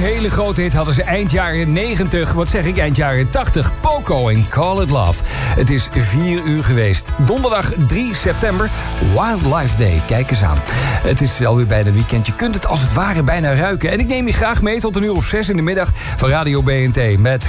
hele grote hit hadden ze eind jaren 90. Wat zeg ik, eind jaren 80. Poco en Call It Love. Het is 4 uur geweest. Donderdag 3 september, Wildlife Day. Kijk eens aan. Het is alweer bijna weekend. Je kunt het als het ware bijna ruiken. En ik neem je graag mee tot 1 uur of 6 in de middag van Radio BNT met